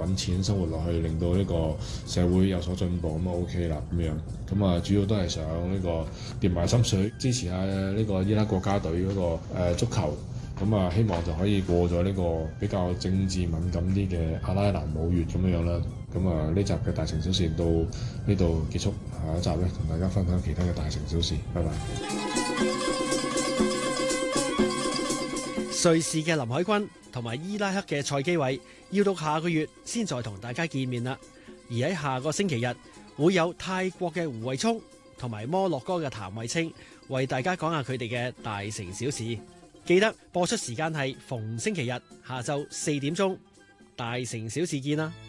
咁錢生活落去，令到呢個社會有所進步，咁啊 OK 啦咁樣。咁啊主要都係想呢個掂埋心水，支持下呢個伊拉克國家隊嗰個足球。咁啊希望就可以過咗呢個比較政治敏感啲嘅阿拉蘭舞月咁樣啦。咁啊呢集嘅大城小事到呢度結束，下一集咧同大家分享其他嘅大城小事，拜拜。 瑞士嘅林海軍同埋伊拉克嘅蔡基偉要到下個月先再同大家見面啦。而喺下個星期日會有泰國嘅胡慧聰同埋摩洛哥嘅譚慧清為大家講下佢哋嘅大城小事。記得播出時間係逢星期日下晝4點鐘，大城小事見啦。